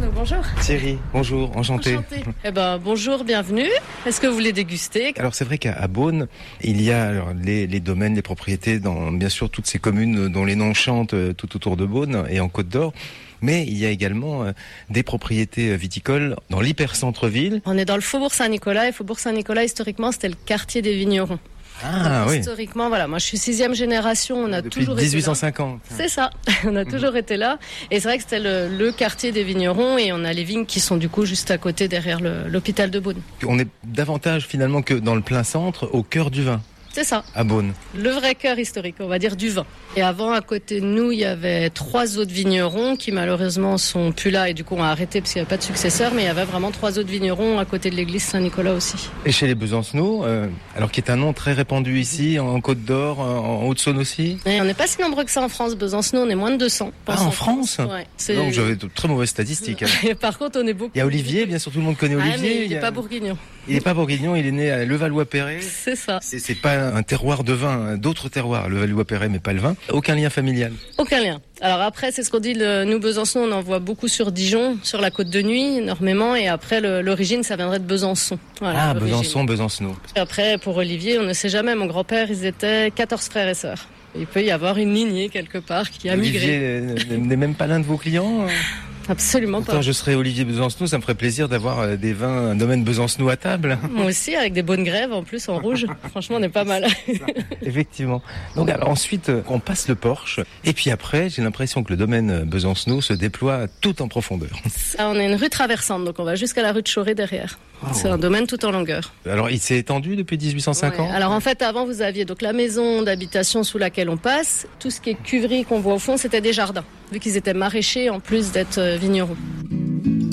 Arnaud, bonjour. Thierry, bonjour, enchanté. Bonjour, bienvenue. Est-ce que vous voulez déguster? Alors c'est vrai qu'à Beaune, il y a les domaines, les propriétés dans bien sûr toutes ces communes dont les noms chantent tout autour de Beaune et en Côte d'Or. Mais il y a également des propriétés viticoles dans l'hyper-centre-ville. On est dans le Faubourg Saint-Nicolas et Faubourg Saint-Nicolas, historiquement, c'était le quartier des vignerons. Ah donc, oui. Historiquement, voilà, moi je suis 6e génération, on a Depuis toujours été là. 1850. C'est ça, on a toujours été là. Et c'est vrai que c'était le quartier des vignerons et on a les vignes qui sont du coup juste à côté derrière l'hôpital de Beaune. On est davantage finalement que dans le plein centre, au cœur du vin. C'est ça. À Beaune. Le vrai cœur historique, on va dire du vin. Et avant, à côté de nous, il y avait 3 autres vignerons qui malheureusement sont plus là et du coup ont arrêté parce qu'il n'y avait pas de successeur. Mais il y avait vraiment 3 autres vignerons à côté de l'église Saint-Nicolas aussi. Et chez les Besancenot, alors qui est un nom très répandu ici, en Côte d'Or, en Haute-Saône aussi. Et on n'est pas si nombreux que ça en France. Besancenot, on est moins de 200. En France ouais, donc j'avais de très mauvaises statistiques. Et par contre, on est beaucoup. Il y a Olivier, bien sûr, tout le monde connaît Olivier. Mais il n'est pas bourguignon. Il n'est pas bourguignon, il est né à Levallois-Perret. C'est ça. C'est pas un terroir de vin, d'autres terroirs, Levallois-Perret, mais pas le vin. Aucun lien familial. Aucun lien. Alors après, c'est ce qu'on dit, nous Besançon, on en voit beaucoup sur Dijon, sur la Côte de Nuit, énormément. Et après, l'origine, ça viendrait de Besançon. Voilà, Besancenot. Après, pour Olivier, on ne sait jamais. Mon grand-père, ils étaient 14 frères et sœurs. Il peut y avoir une lignée quelque part qui a migré. Olivier n'est même pas l'un de vos clients Absolument pas. Quand je serai Olivier Besancenot, ça me ferait plaisir d'avoir des vins, un domaine Besancenot à table. Moi aussi, avec des bonnes grèves en plus en rouge. Franchement, on est pas mal. Effectivement. Donc alors, ensuite, on passe le Porche. Et puis après, j'ai l'impression que le domaine Besancenot se déploie tout en profondeur. On est une rue traversante, donc on va jusqu'à la rue de Choré derrière. C'est un domaine tout en longueur. Alors, il s'est étendu depuis 1850 ? Alors en fait, avant, vous aviez donc la maison d'habitation sous laquelle on passe. Tout ce qui est cuverie qu'on voit au fond, c'était des jardins, vu qu'ils étaient maraîchers en plus d'être vignerons.